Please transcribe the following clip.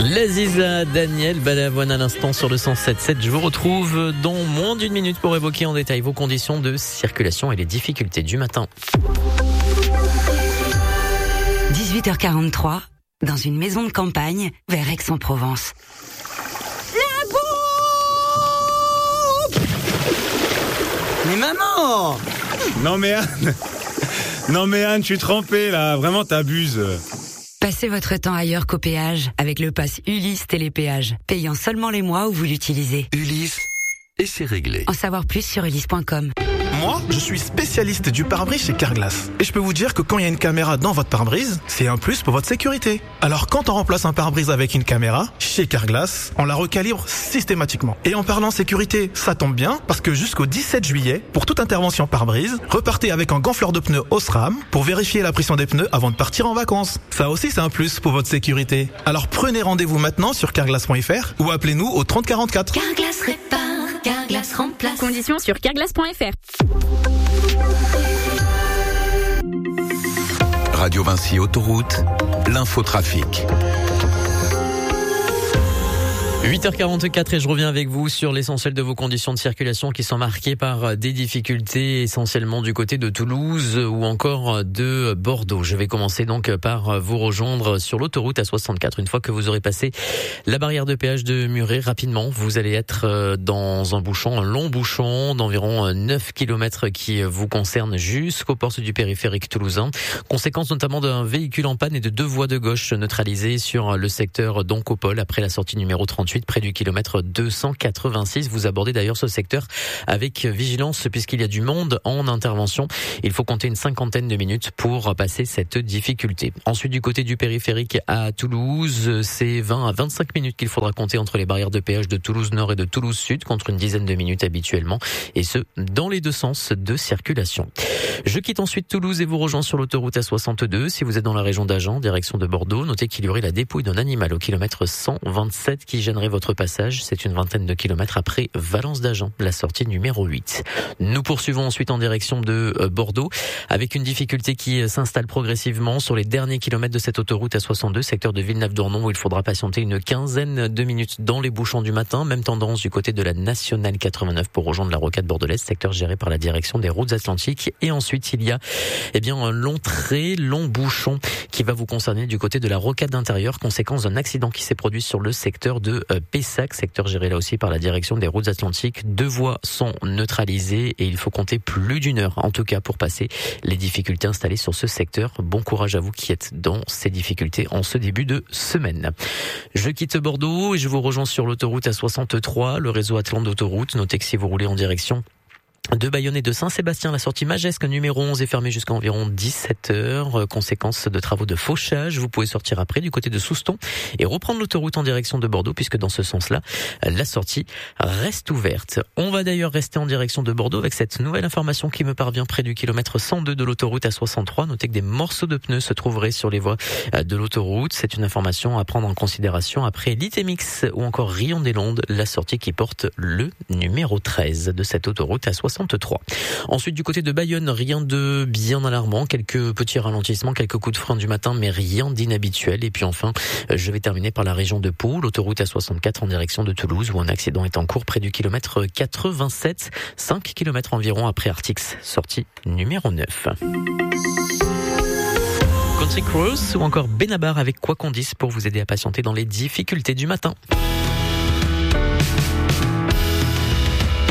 L'Aziza, Daniel Balavoine à l'instant sur le 107.7. Je vous retrouve dans moins d'une minute pour évoquer en détail vos conditions de circulation et les difficultés du matin. 18h43, dans une maison de campagne vers Aix-en-Provence. La bouffe! Mais maman! Non mais Anne, je suis trempé là, vraiment t'abuses. Passez votre temps ailleurs qu'au péage avec le pass Ulysse Télépéage, payant seulement les mois où vous l'utilisez. Ulysse, et c'est réglé. En savoir plus sur ulysse.com. Moi, je suis spécialiste du pare-brise chez Carglass. Et je peux vous dire que quand il y a une caméra dans votre pare-brise, c'est un plus pour votre sécurité. Alors quand on remplace un pare-brise avec une caméra, chez Carglass, on la recalibre systématiquement. Et en parlant sécurité, ça tombe bien, parce que jusqu'au 17 juillet, pour toute intervention pare-brise, repartez avec un gonfleur de pneus Osram pour vérifier la pression des pneus avant de partir en vacances. Ça aussi, c'est un plus pour votre sécurité. Alors prenez rendez-vous maintenant sur carglass.fr ou appelez-nous au 30 44. Carglass répare, Carglass remplace. Conditions sur carglass.fr. Radio Vinci Autoroute, l'infotrafic. 8h44 et je reviens avec vous sur l'essentiel de vos conditions de circulation qui sont marquées par des difficultés essentiellement du côté de Toulouse ou encore de Bordeaux. Je vais commencer donc par vous rejoindre sur l'autoroute A64. Une fois que vous aurez passé la barrière de péage de Muret, rapidement, vous allez être dans un long bouchon d'environ 9 km qui vous concerne jusqu'aux portes du périphérique toulousain. Conséquence notamment d'un véhicule en panne et de 2 voies de gauche neutralisées sur le secteur d'Oncopole après la sortie numéro 38. Près du kilomètre 286. Vous abordez d'ailleurs ce secteur avec vigilance puisqu'il y a du monde en intervention. Il faut compter une 50aine de minutes pour passer cette difficulté. Ensuite, du côté du périphérique à Toulouse, c'est 20 à 25 minutes qu'il faudra compter entre les barrières de péage de Toulouse Nord et de Toulouse Sud contre une dizaine de minutes habituellement et ce, dans les deux sens de circulation. Je quitte ensuite Toulouse et vous rejoins sur l'autoroute A62. Si vous êtes dans la région d'Agen, direction de Bordeaux, notez qu'il y aurait la dépouille d'un animal au kilomètre 127 qui gênerait votre passage. C'est une vingtaine de kilomètres après Valence d'Agen, la sortie numéro 8. Nous poursuivons ensuite en direction de Bordeaux avec une difficulté qui s'installe progressivement sur les derniers kilomètres de cette autoroute A62, secteur de Villeneuve-d'Ornon où il faudra patienter une quinzaine de minutes dans les bouchons du matin. Même tendance du côté de la Nationale 89 pour rejoindre la rocade bordelaise, secteur géré par la direction des routes atlantiques. Et ensuite, il y a un très long bouchon qui va vous concerner du côté de la rocade intérieure, conséquence d'un accident qui s'est produit sur le secteur de Pessac, secteur géré là aussi par la direction des routes atlantiques. 2 voies sont neutralisées et il faut compter plus d'une heure en tout cas pour passer les difficultés installées sur ce secteur. Bon courage à vous qui êtes dans ces difficultés en ce début de semaine. Je quitte Bordeaux et je vous rejoins sur l'autoroute A63, le réseau Atlante d'autoroute. Notez que si vous roulez en direction de Bayonne et de Saint-Sébastien, la sortie Magesque numéro 11 est fermée jusqu'à environ 17h. Conséquence de travaux de fauchage. Vous pouvez sortir après du côté de Souston et reprendre l'autoroute en direction de Bordeaux puisque dans ce sens-là, la sortie reste ouverte. On va d'ailleurs rester en direction de Bordeaux avec cette nouvelle information qui me parvient près du kilomètre 102 de l'autoroute A63. Notez que des morceaux de pneus se trouveraient sur les voies de l'autoroute. C'est une information à prendre en considération après l'Itemix ou encore Rion-des-Landes, la sortie qui porte le numéro 13 de cette autoroute A63. Ensuite, du côté de Bayonne, rien de bien alarmant. Quelques petits ralentissements, quelques coups de frein du matin, mais rien d'inhabituel. Et puis enfin, je vais terminer par la région de Pau, l'autoroute A64 en direction de Toulouse, où un accident est en cours près du kilomètre 87, 5 km environ après Artix, sortie numéro 9. Country Cross ou encore Benabar avec Quoi qu'on dise pour vous aider à patienter dans les difficultés du matin.